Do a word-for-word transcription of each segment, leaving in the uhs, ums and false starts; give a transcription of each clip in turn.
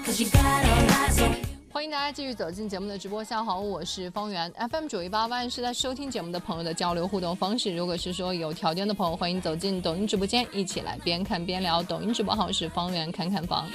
欢迎大家继续走进节目的直播，下好，我是方圆 F M 九一八万是在收听节目的朋友的交流互动方式。如果是说有条件的朋友，欢迎走进抖音直播间，一起来边看边聊。抖音直播号是方圆看看房。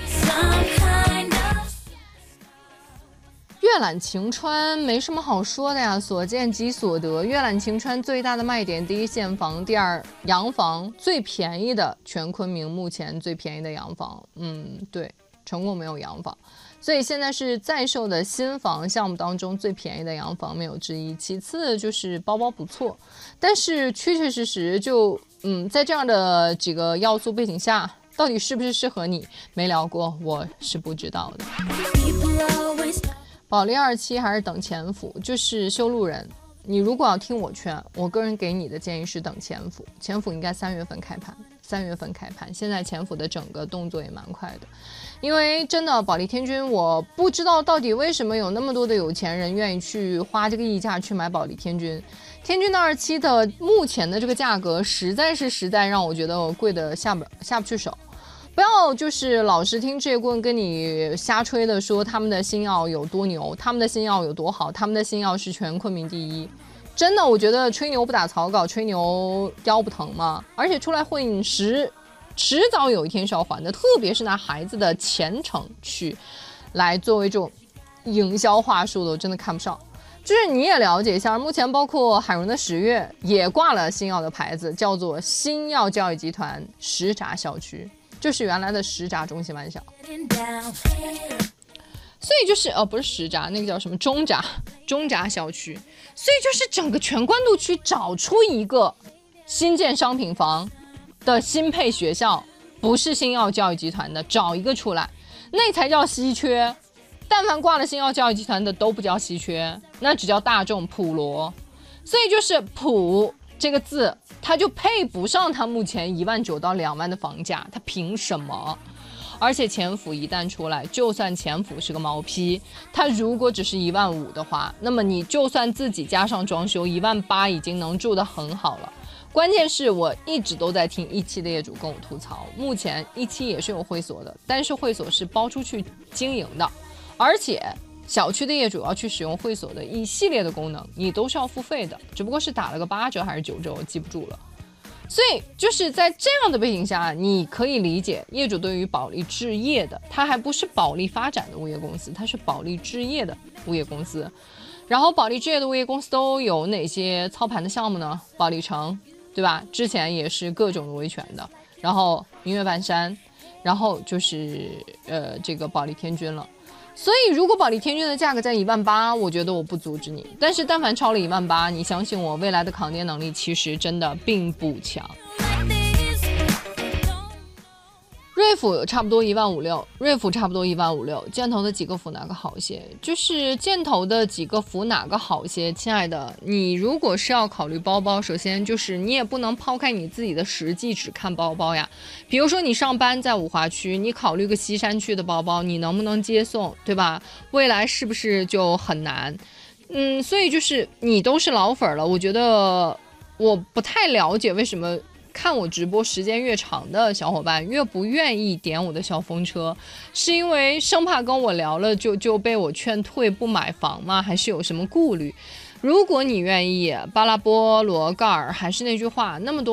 阅览晴川没什么好说的呀，所见即所得。阅览晴川最大的卖点，第一现房，第二洋房，最便宜的全昆明目前最便宜的洋房，嗯，对，成功没有洋房。所以现在是在售的新房项目当中最便宜的洋房没有之一，其次就是包包不错，但是确确实实就嗯，在这样的几个要素背景下，到底是不是适合你，没聊过，我是不知道的。保利二期还是等前府，就是修路人。你如果要听我劝，我个人给你的建议是等前府，前府应该三月份开盘，三月份开盘。现在前府的整个动作也蛮快的，因为真的保利天君，我不知道到底为什么有那么多的有钱人愿意去花这个溢价去买保利天君。天君的二期的目前的这个价格，实在是实在让我觉得贵的下不下不去手。不要就是老是听这棍跟你瞎吹的说他们的新药有多牛，他们的新药有多好，他们的新药是全昆明第一。真的，我觉得吹牛不打草稿，吹牛腰不疼吗？而且出来混迟迟早有一天是要还的，特别是拿孩子的前程去来作为这种营销话术的，我真的看不上。就是你也了解一下，目前包括海润的十月也挂了新药的牌子，叫做新药教育集团什闸校区。就是原来的什闸中心万象，所以就是呃不是什闸，那个叫什么中闸中闸校区，所以就是整个全关渡区找出一个新建商品房的新配学校，不是新药教育集团的，找一个出来，那才叫稀缺。但凡挂了新药教育集团的都不叫稀缺，那只叫大众普罗。所以就是普这个字，它就配不上它目前一万九到两万的房价，它凭什么？而且前府一旦出来，就算前府是个毛坯，它如果只是一万五的话，那么你就算自己加上装修，一万八已经能住得很好了。关键是我一直都在听一期的业主跟我吐槽，目前一期也是有会所的，但是会所是包出去经营的，而且小区的业主要去使用会所的一系列的功能，你都是要付费的，只不过是打了个八折还是九折，我记不住了。所以就是在这样的背景下，你可以理解业主对于保利置业的，它还不是保利发展的物业公司，它是保利置业的物业公司。然后保利置业的物业公司都有哪些操盘的项目呢？保利城，对吧？之前也是各种的维权的。然后明月半山，然后就是呃这个保利天君了。所以如果保利天君的价格在一万八，我觉得我不阻止你，但是但凡超了一万八，你相信我，未来的抗跌能力其实真的并不强。瑞府差不多一万五六，瑞府差不多一万五六，箭头的几个府哪个好些？就是箭头的几个府哪个好些？亲爱的，你如果是要考虑包包，首先就是你也不能抛开你自己的实际只看包包呀。比如说你上班在五华区，你考虑个西山区的包包，你能不能接送，对吧？未来是不是就很难？嗯，所以就是你都是老粉了，我觉得我不太了解为什么看我直播时间越长的小伙伴越不愿意点我的小风车，是因为生怕跟我聊了就就被我劝退不买房吗？还是有什么顾虑？如果你愿意，巴拉波罗盖尔还是那句话，那么多